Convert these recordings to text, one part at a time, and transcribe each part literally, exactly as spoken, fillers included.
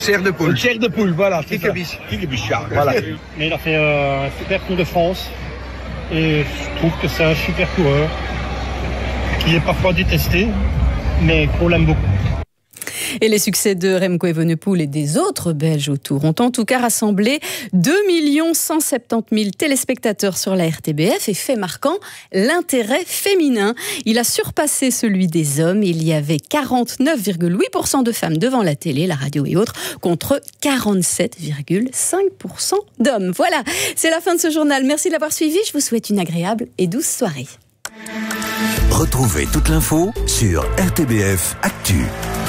Chair de poule. Une chair de poule, voilà. Kikkebiche. Kikkebiche, Voilà. Mais il a fait euh, un super Tour de France. Et je trouve que c'est un super coureur qui est parfois détesté, mais qu'on l'aime beaucoup. Et les succès de Remco Evenepoel et des autres Belges autour ont en tout cas rassemblé deux millions cent soixante-dix mille téléspectateurs sur la R T B F et fait marquant l'intérêt féminin. Il a surpassé celui des hommes. Il y avait quarante-neuf virgule huit pour cent de femmes devant la télé, la radio et autres, contre quarante-sept virgule cinq pour cent d'hommes. Voilà, c'est la fin de ce journal. Merci de l'avoir suivi. Je vous souhaite une agréable et douce soirée. Retrouvez toute l'info sur R T B F Actu.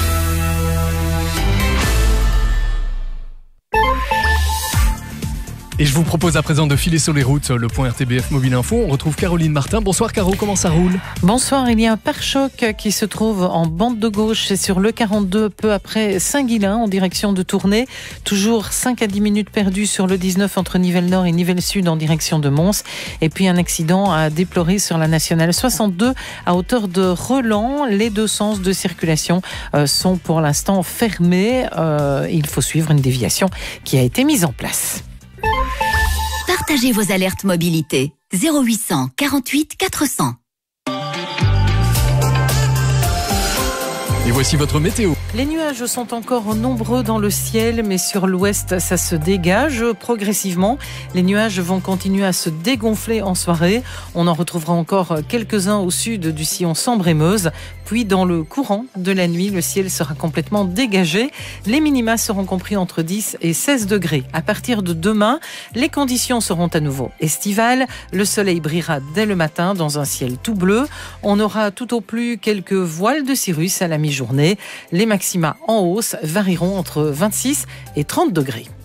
Et je vous propose à présent de filer sur les routes, le point R T B F Mobile Info. On retrouve Caroline Martin. Bonsoir Caro, comment ça roule ? Bonsoir, il y a un pare-choc qui se trouve en bande de gauche, c'est sur le quarante-deux, peu après Saint-Guilain, en direction de Tournai. Toujours cinq à dix minutes perdues sur le dix-neuf entre Nivelles-Nord et Nivelles-Sud en direction de Mons. Et puis un accident à déplorer sur la nationale soixante-deux à hauteur de Relan. Les deux sens de circulation euh, sont pour l'instant fermés. Euh, il faut suivre une déviation qui a été mise en place. Partagez vos alertes mobilité. zéro huit cent quarante-huit quatre cents. Et voici votre météo. Les nuages sont encore nombreux dans le ciel, mais sur l'ouest, ça se dégage progressivement. Les nuages vont continuer à se dégonfler en soirée. On en retrouvera encore quelques-uns au sud du sillon Sambre-et-Meuse. Puis, dans le courant de la nuit, le ciel sera complètement dégagé. Les minima seront compris entre dix et seize degrés. À partir de demain, les conditions seront à nouveau estivales. Le soleil brillera dès le matin dans un ciel tout bleu. On aura tout au plus quelques voiles de cirrus à la mi-journée. Les maxima en hausse varieront entre vingt-six et trente degrés.